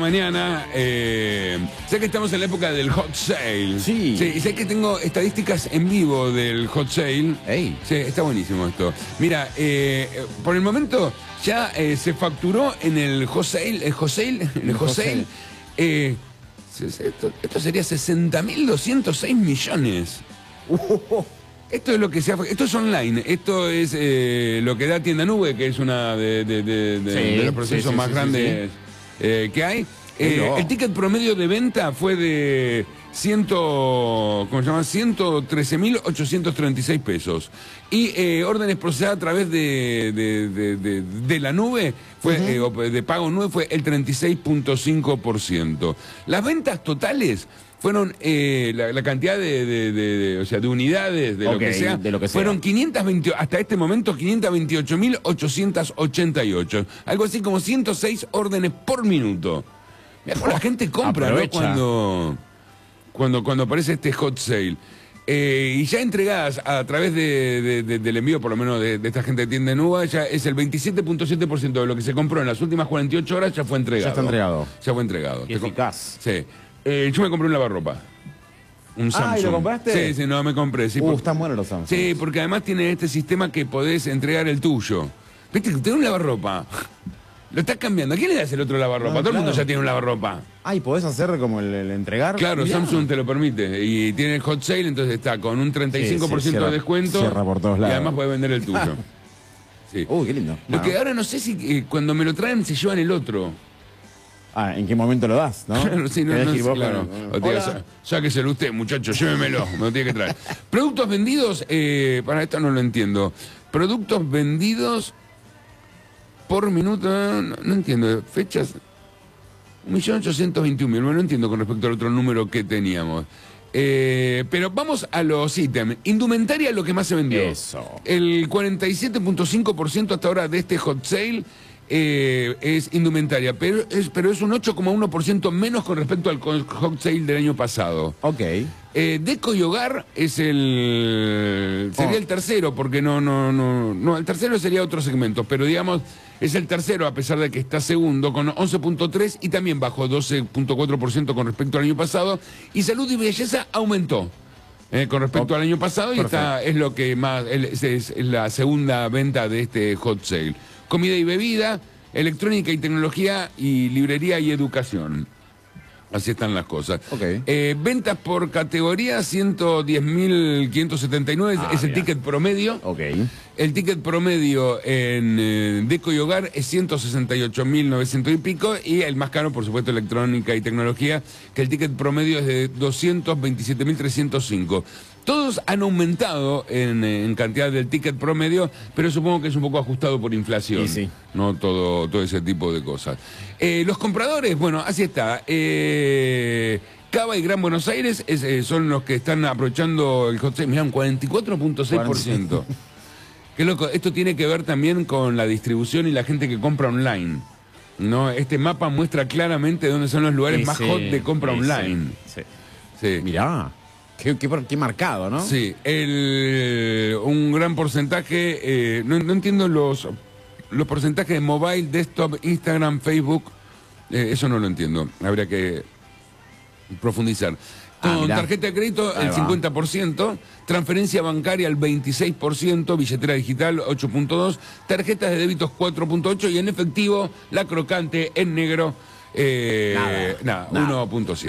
Mañana, sé que estamos en la época del hot sale. Sí. Y sé que tengo estadísticas en vivo del hot sale. Ey. Sí, está buenísimo esto. Mira, por el momento ya se facturó en el hot sale, esto sería 60.206 millones. Esto es lo que esto es online, esto es lo que da Tienda Nube, que es una de los procesos más grandes que hay. El ticket promedio de venta fue de 113.836 pesos. Y órdenes procesadas a través de la nube, fue de pago nube, fue el 36.5%. Las ventas totales fueron la cantidad de unidades, de lo que sea, fueron 520, hasta este momento 528.888. Algo así como 106 órdenes por minuto. Mirá cómo la gente compra, ¿no? Cuando aparece este hot sale. Y ya entregadas a través del envío, por lo menos de esta gente de Tienda Nube, ya es el 27.7% de lo que se compró en las últimas 48 horas ya fue entregado. Ya está entregado. Ya fue entregado. Qué eficaz. Sí. Yo me compré un lavarropa. Un Samsung. ¿Y lo compraste? Sí, no, me compré. Sí, están buenos los Samsung. Sí, porque además tiene este sistema que podés entregar el tuyo. Viste que tenés un lavarropa. Lo estás cambiando. ¿A quién le das el otro lavarropa? Todo el mundo ya tiene un lavarropa. ¿Y podés hacer como el entregar? Claro, Mirá. Samsung te lo permite. Y tiene el hot sale, entonces está con un 35% de descuento. Cierra por todos lados. Y además podés vender el tuyo. Sí. Qué lindo. Lo que ahora no sé si cuando me lo traen se llevan el otro. ¿En qué momento lo das, no? Claro, sí, claro. Hola. Sáqueselo usted, muchacho, llévemelo, me lo tiene que traer. Productos vendidos, para esto no lo entiendo. Productos vendidos por minuto, no entiendo, fechas, 1.821.000, no entiendo con respecto al otro número que teníamos. Pero vamos a los ítems. Indumentaria, lo que más se vendió. Eso. El 47.5% hasta ahora de este hot sale es indumentaria, pero es un 8,1% menos con respecto al hot sale del año pasado. Deco y hogar es sería el tercero, porque el tercero sería otro segmento, pero digamos, es el tercero a pesar de que está segundo con 11.3 y también bajó 12.4% con respecto al año pasado. Y salud y belleza aumentó con respecto al año pasado. Perfecto. Y es lo que más, es la segunda venta de este hot sale. Comida y bebida, electrónica y tecnología, y librería y educación. Así están las cosas. Ventas por categoría, 110.579 es el ticket promedio. El ticket promedio en Deco y Hogar es 168.900 y pico. Y el más caro, por supuesto, electrónica y tecnología, que el ticket promedio es de 227.305. Todos han aumentado en cantidad del ticket promedio, pero supongo que es un poco ajustado por inflación. Sí. No todo ese tipo de cosas. Los compradores, bueno, así está. Cava y Gran Buenos Aires son los que están aprovechando el hot sale. Mirá, un 44.6%. Qué loco. Esto tiene que ver también con la distribución y la gente que compra online, ¿no? Este mapa muestra claramente dónde son los lugares más hot de compra online. Sí. Mirá. Qué marcado, ¿no? Sí, un gran porcentaje, no entiendo los porcentajes de mobile, desktop, Instagram, Facebook, eso no lo entiendo, habría que profundizar. Con tarjeta de crédito el 50%, transferencia bancaria el 26%, billetera digital 8.2%, tarjetas de débitos 4.8% y en efectivo, la crocante en negro, nada. 1.7%.